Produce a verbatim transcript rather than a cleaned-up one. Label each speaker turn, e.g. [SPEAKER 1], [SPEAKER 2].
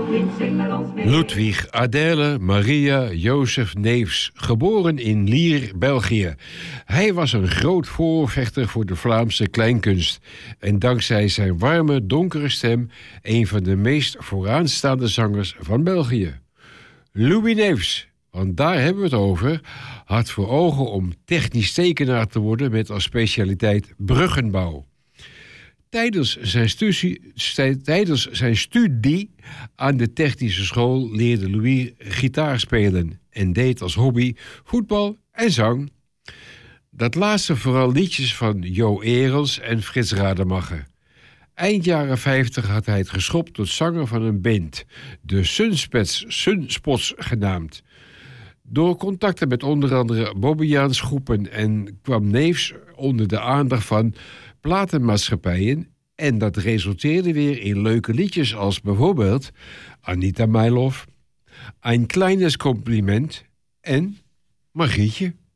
[SPEAKER 1] Ludwig Adèle Maria Jozef Neefs, geboren in Lier, België. Hij was een groot voorvechter voor de Vlaamse kleinkunst en dankzij zijn warme, donkere stem een van de meest vooraanstaande zangers van België. Louis Neefs, want daar hebben we het over, had voor ogen om technisch tekenaar te worden met als specialiteit bruggenbouw. Tijdens zijn, studie, tijdens zijn studie aan de technische school leerde Louis gitaar spelen en deed als hobby voetbal en zang. Dat laatste vooral liedjes van Jo Erels en Frits Rademacher. Eind jaren vijftig had hij het geschopt tot zanger van een band, de Sunspots, Sunspots genaamd. Door contacten met onder andere Bobbejaans groepen en kwam Neefs onder de aandacht van platenmaatschappijen en dat resulteerde weer in leuke liedjes als bijvoorbeeld Anita Meiloff, Ein kleines Compliment en Margrietje.